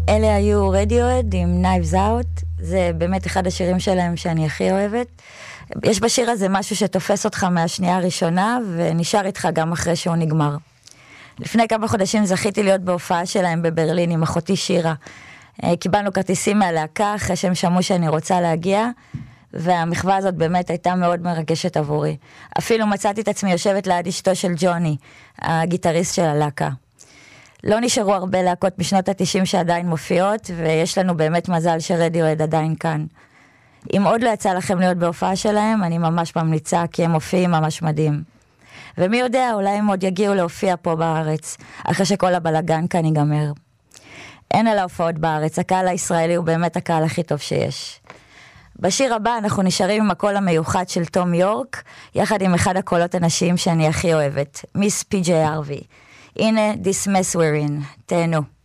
אלה היו רדיואד עם Knives Out, זה באמת אחד השירים שלהם שאני הכי אוהבת. יש בשיר הזה משהו שתופס אותך מהשנייה הראשונה, ונשאר איתך גם אחרי שהוא נגמר. לפני כמה חודשים זכיתי להיות בהופעה שלהם בברלין עם אחותי שירה. קיבלנו כרטיסים מהלהקה אחרי שהם שמעו שאני רוצה להגיע, והמחווה הזאת באמת הייתה מאוד מרגשת עבורי. אפילו מצאתי את עצמי יושבת ליד אשתו של ג'וני, הגיטריסט של הלהקה. לא נשארו הרבה להקות משנות ה-90 שעדיין מופיעות, ויש לנו באמת מזל שרדיואד עדיין כאן. אם עוד לא יצא לכם להיות בהופעה שלהם, אני ממש ממליצה, כי הם מופיעים ממש מדהים. ומי יודע, אולי הם עוד יגיעו להופיע פה בארץ, אחרי שכל הבלגן כאן ייגמר. אין על ההופעות בארץ, הקהל הישראלי הוא באמת הקהל הכי טוב שיש. בשיר הבא אנחנו נשארים עם הקול המיוחד של תום יורק, יחד עם אחד הקולות הנשיים שאני הכי אוהבת, מיס פי.ג'יי ארווי. הנה, This Mess We're In, תהנו.